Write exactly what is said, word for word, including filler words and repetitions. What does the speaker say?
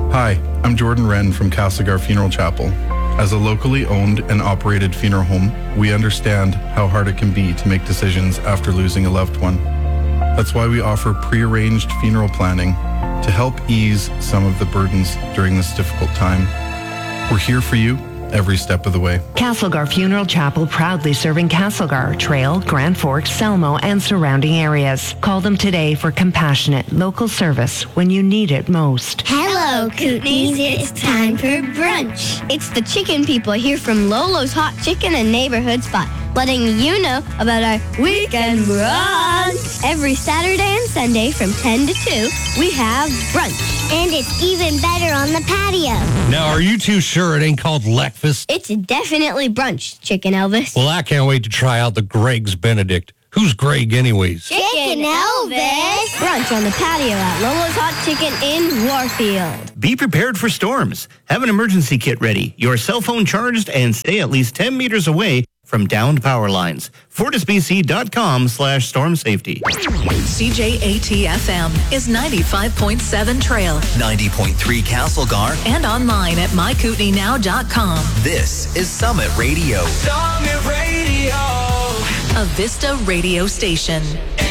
Hi, I'm Jordan Wren from Castlegar Funeral Chapel. As a locally owned and operated funeral home, we understand how hard it can be to make decisions after losing a loved one. That's why we offer pre-arranged funeral planning to help ease some of the burdens during this difficult time. We're here for you every step of the way. Castlegar Funeral Chapel, proudly serving Castlegar, Trail, Grand Forks, Selmo, and surrounding areas. Call them today for compassionate local service when you need it most. Hello, Kootenays. It's time for brunch. It's the chicken people here from Lolo's Hot Chicken and Neighborhood Spot, letting you know about our weekend brunch. Every Saturday and Sunday from ten to two, we have brunch. And it's even better on the patio. Now, are you too sure it ain't called Leckfast? It's definitely brunch, Chicken Elvis. Well, I can't wait to try out the Greg's Benedict. Who's Greg anyways? Chicken Elvis. Brunch on the patio at Lolo's Hot Chicken in Warfield. Be prepared for storms. Have an emergency kit ready, your cell phone charged, and stay at least ten meters away from downed power lines. FortisBC.com slash storm safety. C J A T F M is ninety-five point seven Trail, ninety point three Castlegar, and online at my kootenai now dot com. This is Summit Radio. Summit Radio. A Vista radio station.